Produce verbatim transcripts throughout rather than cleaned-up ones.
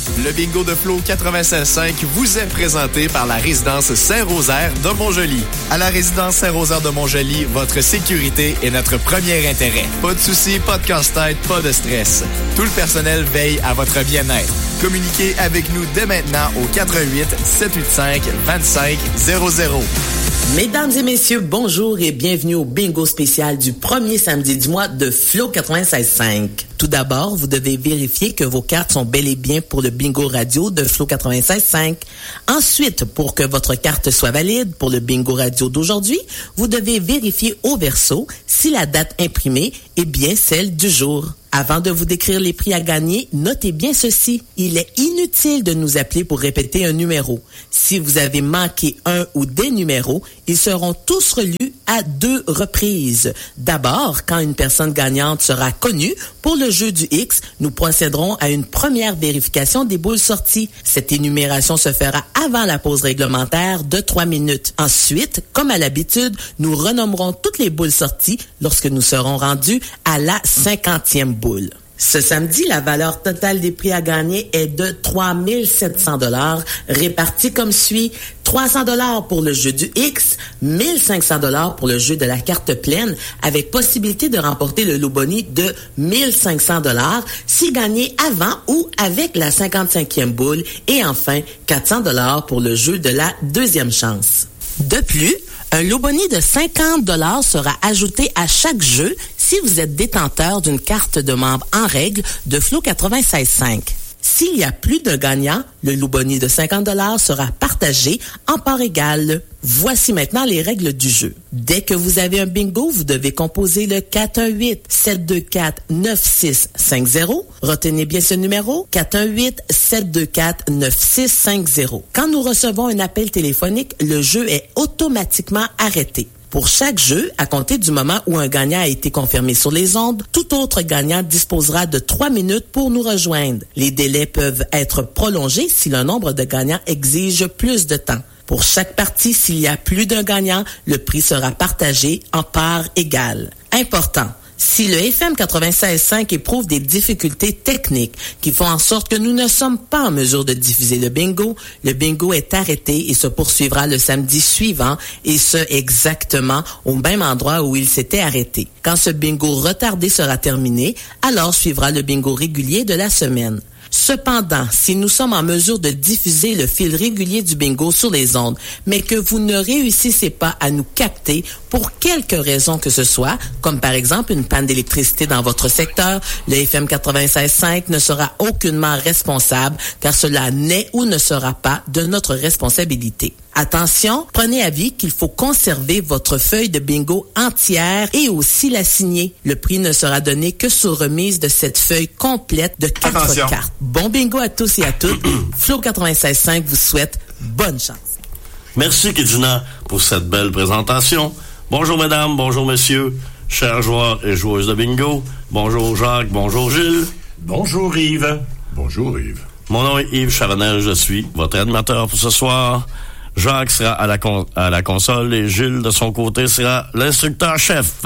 Le bingo de Flo quatre-vingt-seize cinq vous est présenté par la résidence Saint-Rosaire de Montjoly. À la résidence Saint-Rosaire de Montjoly, votre sécurité est notre premier intérêt. Pas de soucis, pas de casse-tête, pas de stress. Tout le personnel veille à votre bien-être. Communiquez avec nous dès maintenant au quatre un huit, sept huit cinq, deux cinq zéro zéro. Mesdames et messieurs, bonjour et bienvenue au bingo spécial du premier samedi du mois de Flo quatre-vingt-seize cinq. Tout d'abord, vous devez vérifier que vos cartes sont bel et bien pour le bingo radio de Flo quatre-vingt-seize cinq. Ensuite, pour que votre carte soit valide pour le bingo radio d'aujourd'hui, vous devez vérifier au verso si la date imprimée est bien celle du jour. Avant de vous décrire les prix à gagner, notez bien ceci. Il est inutile de nous appeler pour répéter un numéro. Si vous avez manqué un ou des numéros, ils seront tous relus à deux reprises. D'abord, quand une personne gagnante sera connue pour le jeu du X, nous procéderons à une première vérification des boules sorties. Cette énumération se fera avant la pause réglementaire de trois minutes. Ensuite, comme à l'habitude, nous renommerons toutes les boules sorties lorsque nous serons rendus à la cinquantième boule. Ce samedi, la valeur totale des prix à gagner est de trois mille sept cents dollars, répartis comme suit. trois cents dollars pour le jeu du X, mille cinq cents dollars pour le jeu de la carte pleine, avec possibilité de remporter le lot boni de mille cinq cents dollars si gagné avant ou avec la cinquante-cinquième boule, et enfin quatre cents dollars pour le jeu de la deuxième chance. De plus, un lot boni de cinquante dollars sera ajouté à chaque jeu si vous êtes détenteur d'une carte de membre en règle de Flo quatre-vingt-seize cinq. S'il y a plus d'un gagnant, le lot boni de cinquante dollars sera partagé en parts égales. Voici maintenant les règles du jeu. Dès que vous avez un bingo, vous devez composer le quatre un huit, sept deux quatre, neuf six cinq zéro. Retenez bien ce numéro, quatre un huit, sept deux quatre, neuf six cinq zéro. Quand nous recevons un appel téléphonique, le jeu est automatiquement arrêté. Pour chaque jeu, à compter du moment où un gagnant a été confirmé sur les ondes, tout autre gagnant disposera de trois minutes pour nous rejoindre. Les délais peuvent être prolongés si le nombre de gagnants exige plus de temps. Pour chaque partie, s'il y a plus d'un gagnant, le prix sera partagé en parts égales. Important. Si le F M quatre-vingt-seize cinq éprouve des difficultés techniques qui font en sorte que nous ne sommes pas en mesure de diffuser le bingo, le bingo est arrêté et se poursuivra le samedi suivant, et ce exactement au même endroit où il s'était arrêté. Quand ce bingo retardé sera terminé, alors suivra le bingo régulier de la semaine. Cependant, si nous sommes en mesure de diffuser le fil régulier du bingo sur les ondes, mais que vous ne réussissez pas à nous capter pour quelque raison que ce soit, comme par exemple une panne d'électricité dans votre secteur, le F M quatre-vingt-seize cinq ne sera aucunement responsable, car cela n'est ou ne sera pas de notre responsabilité. Attention, prenez avis qu'il faut conserver votre feuille de bingo entière et aussi la signer. Le prix ne sera donné que sur remise de cette feuille complète de quatre Attention. cartes. Bon bingo à tous et à toutes. Flo quatre-vingt-seize cinq vous souhaite bonne chance. Merci, Kidina, pour cette belle présentation. Bonjour, mesdames, bonjour, messieurs, chers joueurs et joueuses de bingo. Bonjour, Jacques, bonjour, Gilles. Bonjour, Yves. Bonjour, Yves. Mon nom est Yves Chavanel, je suis votre animateur pour ce soir. Jacques sera à la, con- à la console et Gilles, de son côté, sera l'instructeur-chef.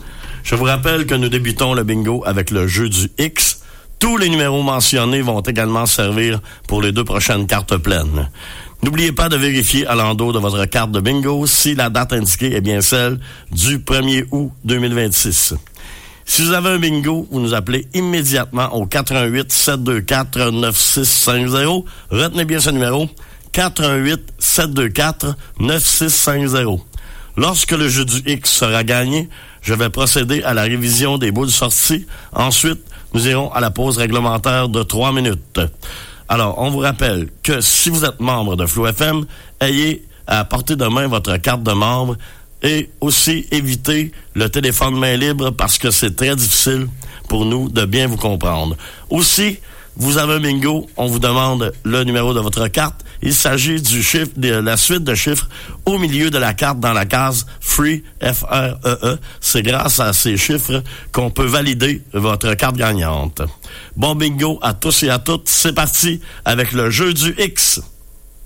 Je vous rappelle que nous débutons le bingo avec le jeu du X. Tous les numéros mentionnés vont également servir pour les deux prochaines cartes pleines. N'oubliez pas de vérifier à l'endos de votre carte de bingo si la date indiquée est bien celle du premier août deux mille vingt-six. Si vous avez un bingo, vous nous appelez immédiatement au quatre un huit, sept deux quatre, neuf six cinq zéro. Retenez bien ce numéro, quatre un huit, sept deux quatre, neuf six cinq zéro. Lorsque le jeu du X sera gagné, je vais procéder à la révision des boules sorties. Ensuite, nous irons à la pause réglementaire de trois minutes. Alors, on vous rappelle que si vous êtes membre de Flo F M, ayez à portée de main votre carte de membre et aussi évitez le téléphone main libre parce que c'est très difficile pour nous de bien vous comprendre. Aussi, vous avez un bingo, on vous demande le numéro de votre carte. Il s'agit du chiffre, de la suite de chiffres au milieu de la carte dans la case Free, F R E E. C'est grâce à ces chiffres qu'on peut valider votre carte gagnante. Bon bingo à tous et à toutes. C'est parti avec le jeu du X.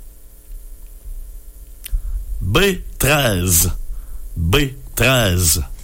B treize. B treize.